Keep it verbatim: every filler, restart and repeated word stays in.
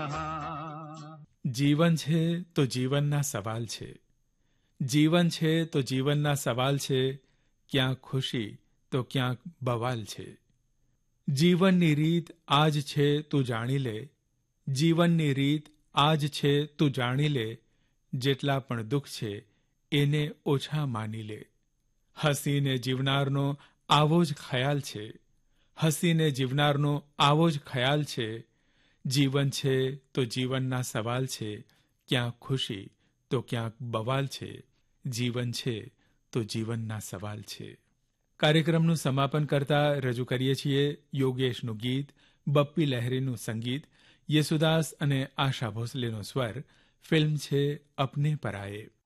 જીવન છે તો જીવનના સવાલ છે. જીવન છે તો જીવનના સવાલ છે. ક્યાંક ખુશી તો ક્યાંક બવાલ છે. જીવનની રીત આજ છે તું જાણી લે. જીવનની રીત આજ છે તું જાણી લે. જેટલા પણ દુઃખ છે એને ઓછા માની લે. હસીને જીવનારનો આવો જ ખ્યાલ છે. હસીને જીવનારનો આવો જ ખ્યાલ છે. જીવન છે તો જીવનના સવાલ છે. ક્યાંક ખુશી તો ક્યાંક બવાલ છે. જીવન છે તો જીવનના સવાલ છે. કાર્યક્રમનું સમાપન કરતા રજૂ કરીએ છીએ યોગેશનું ગીત, બપ્પી લહેરીનું સંગીત, યેસુદાસ અને આશા ભોસલેનો સ્વર. ફિલ્મ છે અપને પરાયે.